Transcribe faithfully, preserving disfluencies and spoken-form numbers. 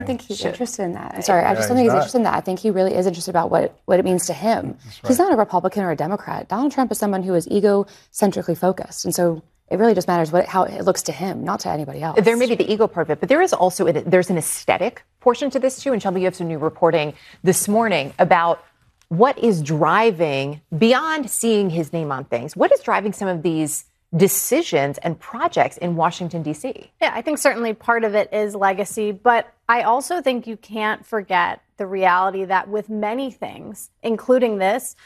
I think he's Should. interested in that. I'm sorry, I just Yeah, don't think he's he's not. interested in that. I think he really is interested about what, what it means to him. That's right. He's not a Republican or a Democrat. Donald Trump is someone who is egocentrically focused. And so it really just matters what how it looks to him, not to anybody else. There may be the ego part of it, but there is also a, there's an aesthetic portion to this too. And Shelby, you have some new reporting this morning about what is driving, beyond seeing his name on things, what is driving some of these decisions and projects in Washington, D C? Yeah, I think certainly part of it is legacy, but I also think you can't forget the reality that with many things, including this,